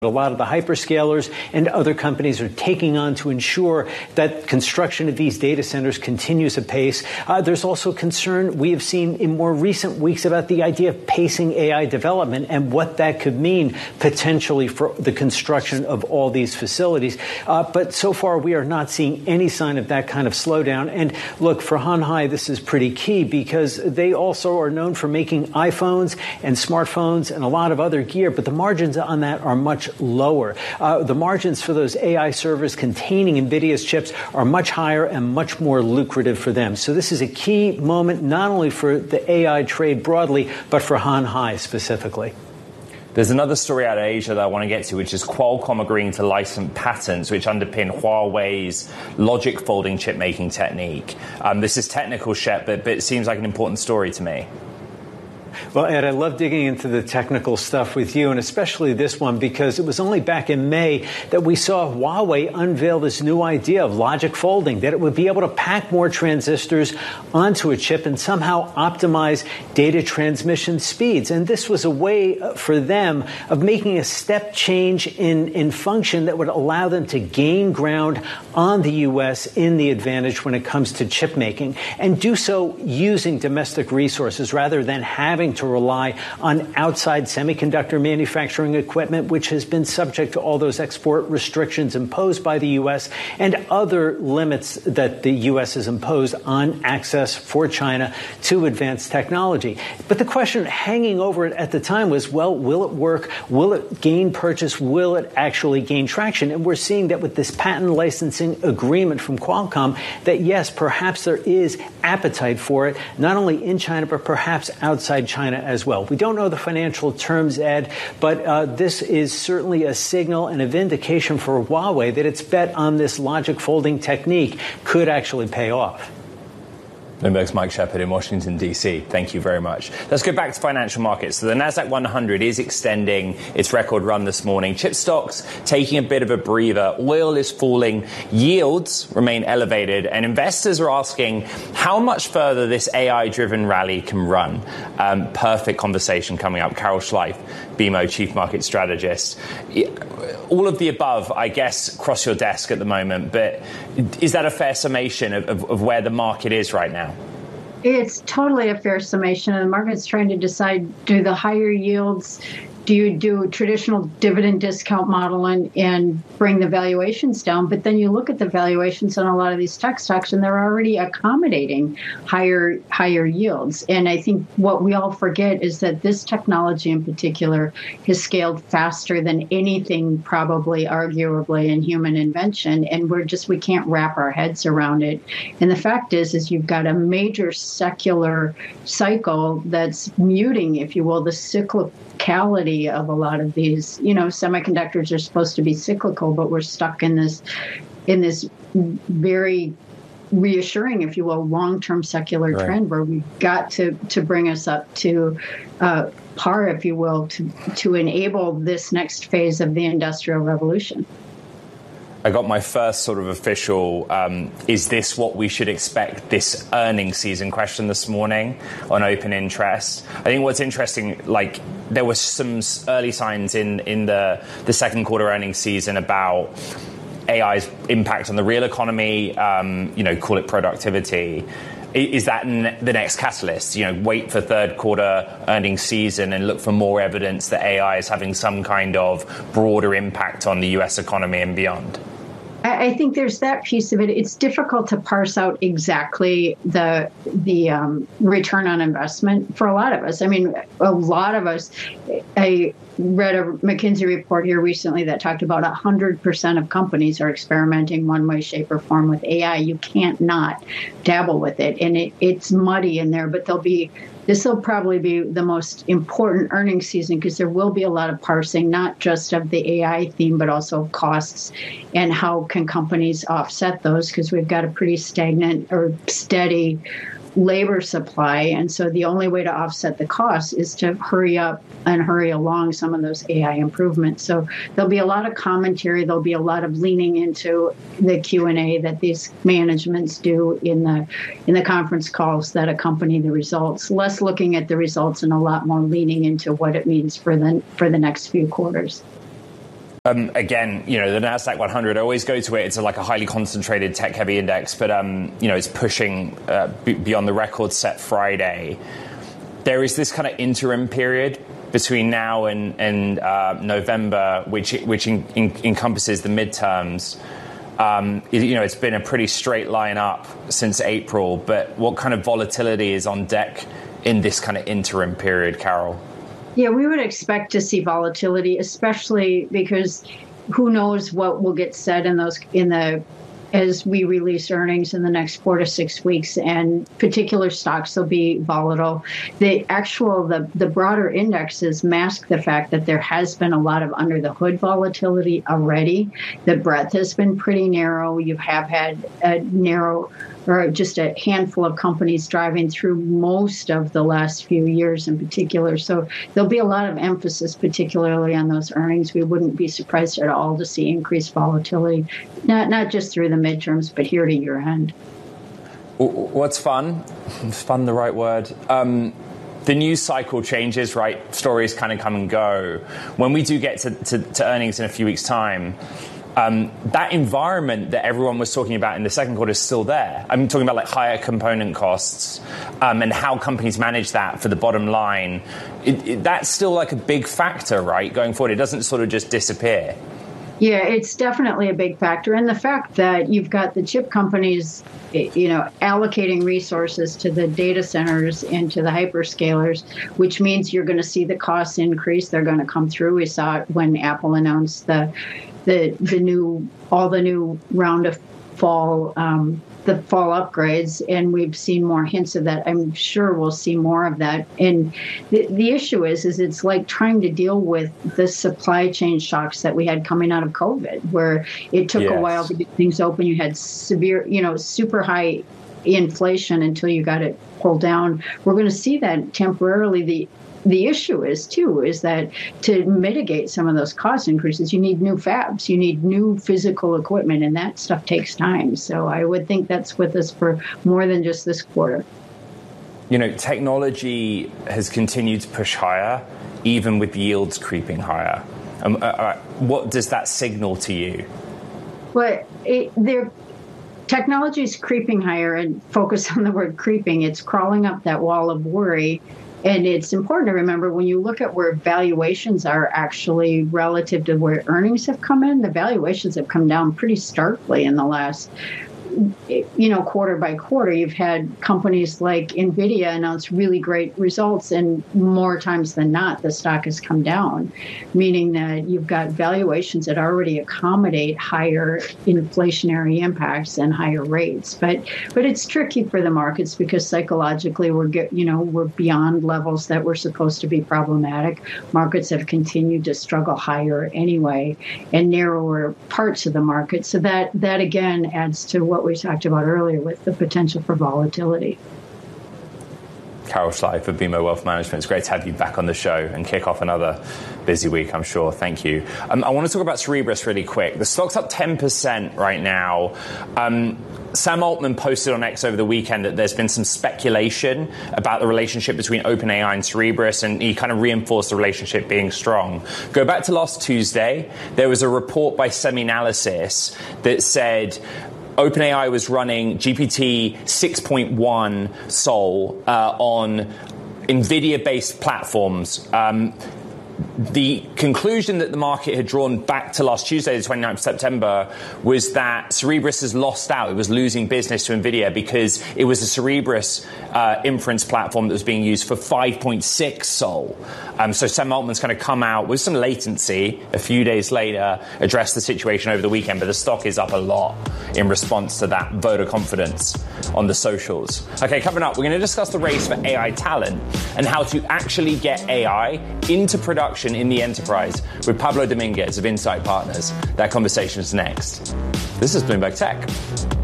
a lot of the hyperscalers and other companies are taking on to ensure that construction of these data centers continues apace. There's also concern we have seen in more recent weeks about the idea of pacing AI development and what that could mean potentially for the construction of all these facilities. But so far, we are not seeing any sign of that kind of slowdown. And look, for Hon Hai, this is pretty key because they also are known for making iPhones and smartphones and a lot of other gear, but the margins on that are much lower. The margins for those AI servers containing NVIDIA's chips are much higher and much more lucrative for them. So this is a key moment not only for the AI trade broadly, but for Hon Hai specifically. There's another story out of Asia that I want to get to, which is Qualcomm agreeing to license patents which underpin Huawei's logic folding chip making technique. This is technical, Shep, but it seems like an important story to me. Well, Ed, I love digging into the technical stuff with you, and especially this one, because it was only back in May that we saw Huawei unveil this new idea of logic folding, that it would be able to pack more transistors onto a chip and somehow optimize data transmission speeds. And this was a way for them of making a step change in function that would allow them to gain ground on the U.S. in the advantage when it comes to chip making, and do so using domestic resources rather than having to rely on outside semiconductor manufacturing equipment, which has been subject to all those export restrictions imposed by the U.S. and other limits that the U.S. has imposed on access for China to advanced technology. But the question hanging over it at the time was, well, will it work? Will it gain purchase? Will it actually gain traction? And we're seeing that with this patent licensing agreement from Qualcomm, that yes, perhaps there is appetite for it, not only in China, but perhaps outside China as well. We don't know the financial terms, Ed, but this is certainly a signal and a vindication for Huawei that its bet on this logic folding technique could actually pay off. Bloomberg's Mike Shepard in Washington, D.C. Thank you very much. Let's go back to financial markets. So the Nasdaq 100 is extending its record run this morning. Chip stocks taking a bit of a breather. Oil is falling. Yields remain elevated. And investors are asking how much further this AI-driven rally can run. Perfect conversation coming up. Carol Schleif, BMO Chief Market Strategist. All of the above, I guess, cross your desk at the moment. But is that a fair summation of where the market is right now? It's totally a fair summation. And the market's trying to decide, do the higher yields, do you do a traditional dividend discount model and bring the valuations down? But then you look at the valuations on a lot of these tech stocks, and they're already accommodating higher yields. And I think what we all forget is that this technology in particular has scaled faster than anything probably arguably in human invention. And we can't wrap our heads around it. And the fact is you've got a major secular cycle that's muting, if you will, the cyclicality of a lot of these. Semiconductors are supposed to be cyclical, but we're stuck in this very reassuring, if you will, long-term secular trend where we've got to bring us up to par, if you will, to enable this next phase of the Industrial Revolution. I got my first sort of official, is this what we should expect this earnings season question this morning on open interest. I think what's interesting, there were some early signs in the second quarter earnings season about AI's impact on the real economy, call it productivity. Is that the next catalyst? Wait for third quarter earnings season and look for more evidence that AI is having some kind of broader impact on the U.S. economy and beyond? I think there's that piece of it. It's difficult to parse out exactly the return on investment for a lot of us. I mean, a lot of us, I read a McKinsey report here recently that talked about 100% of companies are experimenting one way, shape, or form with AI. You can't not dabble with it. And it's muddy in there, but this will probably be the most important earnings season because there will be a lot of parsing, not just of the AI theme, but also costs and how can companies offset those, because we've got a pretty stagnant or steady labor supply. And so the only way to offset the costs is to hurry up and hurry along some of those AI improvements. So there'll be a lot of commentary. There'll be a lot of leaning into the Q&A that these managements do in the conference calls that accompany the results, less looking at the results and a lot more leaning into what it means for the next few quarters. Again, the NASDAQ 100, I always go to it. It's like a highly concentrated tech-heavy index, but, it's pushing beyond the record set Friday. There is this kind of interim period between now and November, which encompasses the midterms. It's been a pretty straight line up since April, but what kind of volatility is on deck in this kind of interim period, Carol? Yeah, we would expect to see volatility, especially because who knows what will get said as we release earnings in the next 4 to 6 weeks, and particular stocks will be volatile. The broader indexes mask the fact that there has been a lot of under the hood volatility already. The breadth has been pretty narrow. You have had a narrow or just a handful of companies driving through most of the last few years in particular. So there'll be a lot of emphasis, particularly on those earnings. We wouldn't be surprised at all to see increased volatility, not just through the midterms, but here to year end. What's fun? Is fun the right word? The news cycle changes, right? Stories kind of come and go. When we do get to earnings in a few weeks' time, that environment that everyone was talking about in the second quarter is still there. I'm talking about like higher component costs and how companies manage that for the bottom line. That's still like a big factor, right? Going forward, it doesn't sort of just disappear. Yeah, it's definitely a big factor. And the fact that you've got the chip companies, allocating resources to the data centers and to the hyperscalers, which means you're going to see the costs increase. They're going to come through. We saw it when Apple announced the new round of fall upgrades, and we've seen more hints of that. I'm sure we'll see more of that. And the issue is it's like trying to deal with the supply chain shocks that we had coming out of COVID, where it took a while to get things open. You had severe, super high inflation until you got it pulled down. We're going to see that temporarily. The issue is that to mitigate some of those cost increases, you need new fabs, you need new physical equipment, and that stuff takes time. So I would think that's with us for more than just this quarter. Technology has continued to push higher, even with yields creeping higher. What does that signal to you? Well, technology is creeping higher, and focus on the word creeping. It's crawling up that wall of worry. And it's important to remember when you look at where valuations are actually relative to where earnings have come in, the valuations have come down pretty starkly in the last, quarter by quarter. You've had companies like NVIDIA announce really great results, and more times than not, the stock has come down, meaning that you've got valuations that already accommodate higher inflationary impacts and higher rates. But it's tricky for the markets because psychologically we're beyond levels that were supposed to be problematic. Markets have continued to struggle higher anyway, and narrower parts of the market. So that again adds to what we talked about earlier with the potential for volatility. Carol Schley for BMO Wealth Management. It's great to have you back on the show and kick off another busy week, I'm sure. Thank you. I want to talk about Cerebras really quick. The stock's up 10% right now. Sam Altman posted on X over the weekend that there's been some speculation about the relationship between OpenAI and Cerebras, and he kind of reinforced the relationship being strong. Go back to last Tuesday. There was a report by SemiNalysis that said OpenAI was running GPT 6.1 Sol on NVIDIA-based platforms. The conclusion that the market had drawn back to last Tuesday, the 29th of September, was that Cerebras has lost out. It was losing business to NVIDIA because it was a Cerebras inference platform that was being used for 5.6 Sol. So Sam Altman's kind of come out with some latency a few days later, addressed the situation over the weekend, but the stock is up a lot in response to that vote of confidence on the socials. Okay, coming up, we're going to discuss the race for AI talent and how to actually get AI into production in the enterprise with Pablo Dominguez of Insight Partners. That conversation is next. This is Bloomberg Tech.